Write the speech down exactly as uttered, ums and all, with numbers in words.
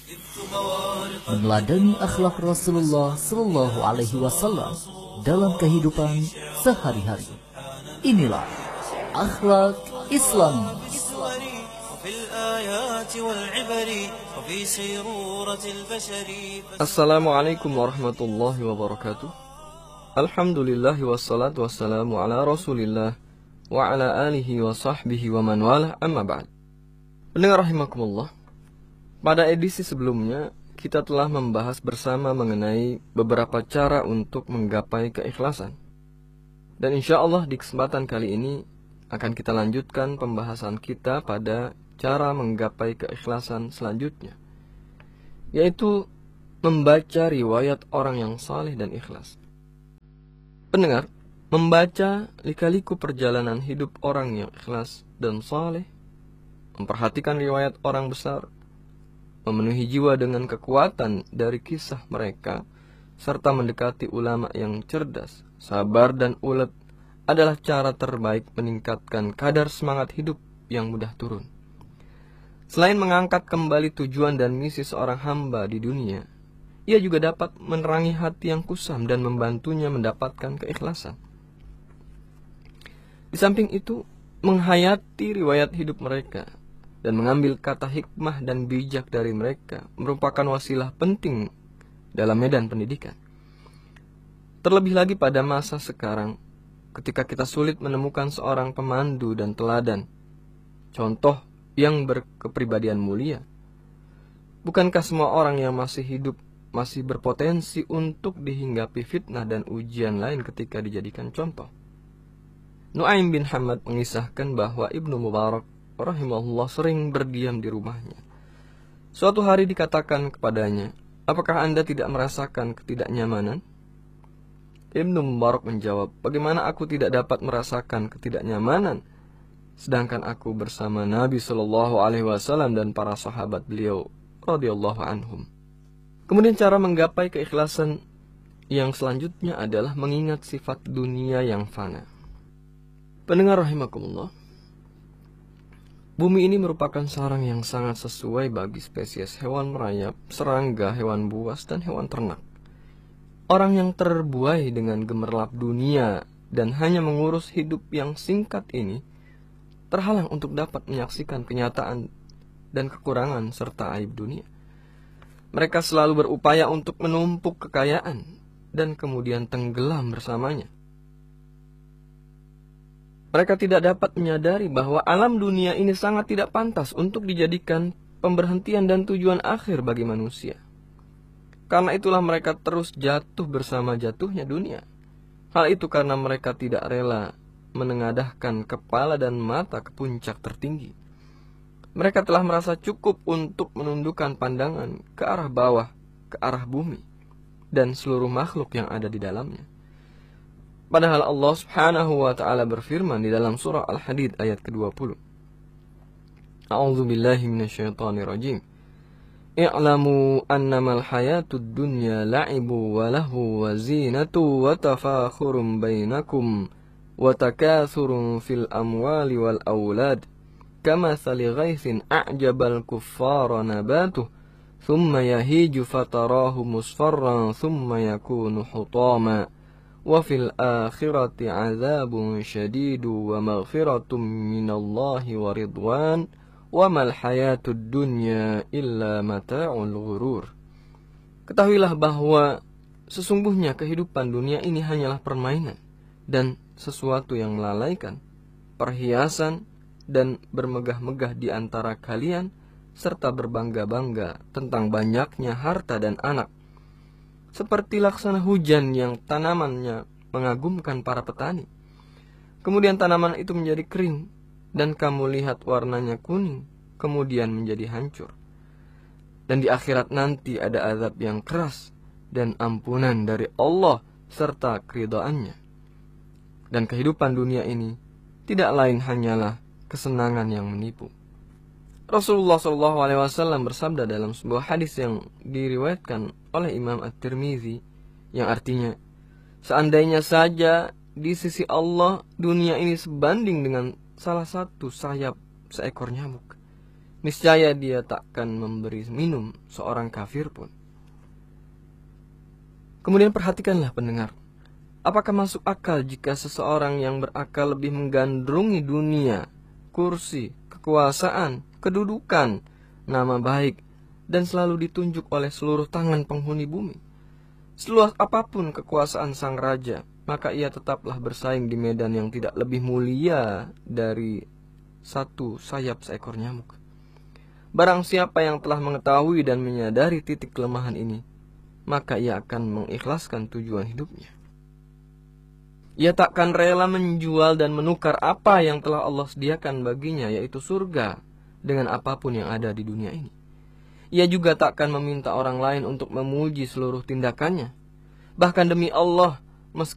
meneladani akhlak Rasulullah Sallallahu Alaihi Wasallam dalam kehidupan sehari-hari. Inilah akhlak Islam. Assalamualaikum warahmatullahi wabarakatuh. Alhamdulillahi wassalatu wassalamu ala rasulillah wa ala alihi wa sahbihi wa man wala, amma ba'd. Pendengar rahimakumullah, pada edisi sebelumnya kita telah membahas bersama mengenai beberapa cara untuk menggapai keikhlasan. Dan insya Allah di kesempatan kali ini akan kita lanjutkan pembahasan kita pada cara menggapai keikhlasan selanjutnya, yaitu membaca riwayat orang yang saleh dan ikhlas. Pendengar, membaca lika-liku perjalanan hidup orang yang ikhlas dan saleh, memperhatikan riwayat orang besar, memenuhi jiwa dengan kekuatan dari kisah mereka, serta mendekati ulama yang cerdas, sabar dan ulet adalah cara terbaik meningkatkan kadar semangat hidup yang mudah turun. Selain mengangkat kembali tujuan dan misi seorang hamba di dunia, ia juga dapat menerangi hati yang kusam dan membantunya mendapatkan keikhlasan. Di samping itu, menghayati riwayat hidup mereka dan mengambil kata hikmah dan bijak dari mereka merupakan wasilah penting dalam medan pendidikan. Terlebih lagi pada masa sekarang, ketika kita sulit menemukan seorang pemandu dan teladan, contoh yang berkepribadian mulia. Bukankah semua orang yang masih hidup masih berpotensi untuk dihinggapi fitnah dan ujian lain ketika dijadikan contoh? Nu'aim bin Hamad mengisahkan bahwa Ibnu Mubarak rahimahullah sering berdiam di rumahnya. Suatu hari dikatakan kepadanya, "Apakah Anda tidak merasakan ketidaknyamanan?" Ibnu Mubarak menjawab, "Bagaimana aku tidak dapat merasakan ketidaknyamanan, sedangkan aku bersama Nabi Shallallahu Alaihi Wasallam dan para sahabat beliau radhiyallahu anhum." Kemudian cara menggapai keikhlasan yang selanjutnya adalah mengingat sifat dunia yang fana. Pendengar rahimakumullah, bumi ini merupakan sarang yang sangat sesuai bagi spesies hewan merayap, serangga, hewan buas, dan hewan ternak. Orang yang terbuai dengan gemerlap dunia dan hanya mengurus hidup yang singkat ini terhalang untuk dapat menyaksikan kenyataan dan kekurangan serta aib dunia. Mereka selalu berupaya untuk menumpuk kekayaan dan kemudian tenggelam bersamanya. Mereka tidak dapat menyadari bahwa alam dunia ini sangat tidak pantas untuk dijadikan pemberhentian dan tujuan akhir bagi manusia. Karena itulah mereka terus jatuh bersama jatuhnya dunia. Hal itu karena mereka tidak rela menengadahkan kepala dan mata ke puncak tertinggi. Mereka telah merasa cukup untuk menundukkan pandangan ke arah bawah, ke arah bumi, dan seluruh makhluk yang ada di dalamnya. Padahal Allah subhanahu wa ta'ala berfirman di dalam surah Al-Hadid ayat kedua puluh. A'udzu billahi minasyaitonir rajim. I'lamu annamal hayatud dunya la'ibu wa lahu wa zinatu wa tafakhurum bainakum wa takathurun fil amwali wal aulad kamathali ghaithin a'jabal kuffara nabatuh thumma yahiju fatarahu musfarran thumma yakunu hutama wa fil akhirati 'adzabun syadidu wa maghfiratum minallahi wa ridwan wa mal hayatud dunya illa mata'ul ghurur. Ketahuilah bahwa sesungguhnya kehidupan dunia ini hanyalah permainan dan sesuatu yang melalaikan, perhiasan dan bermegah-megah di antara kalian, serta berbangga-bangga tentang banyaknya harta dan anak. Seperti laksana hujan yang tanamannya mengagumkan para petani. Kemudian tanaman itu menjadi kering, dan kamu lihat warnanya kuning, kemudian menjadi hancur. Dan di akhirat nanti ada azab yang keras, dan ampunan dari Allah, serta keridhaannya. Dan kehidupan dunia ini tidak lain hanyalah kesenangan yang menipu. Rasulullah shallallahu alaihi wasallam bersabda dalam sebuah hadis yang diriwayatkan oleh Imam At-Tirmizi, yang artinya, seandainya saja di sisi Allah dunia ini sebanding dengan salah satu sayap seekor nyamuk, niscaya dia takkan memberi minum seorang kafir pun. Kemudian perhatikanlah pendengar, apakah masuk akal jika seseorang yang berakal lebih menggandrungi dunia, kursi, kekuasaan, kedudukan, nama baik, dan selalu ditunjuk oleh seluruh tangan penghuni bumi? Seluas apapun kekuasaan sang raja, maka ia tetaplah bersaing di medan yang tidak lebih mulia dari satu sayap seekor nyamuk. Barang siapa yang telah mengetahui dan menyadari titik kelemahan ini, maka ia akan mengikhlaskan tujuan hidupnya. Ia takkan rela menjual dan menukar apa yang telah Allah sediakan baginya, yaitu surga, dengan apapun yang ada di dunia ini. Ia juga takkan meminta orang lain untuk memuji seluruh tindakannya. Bahkan demi Allah,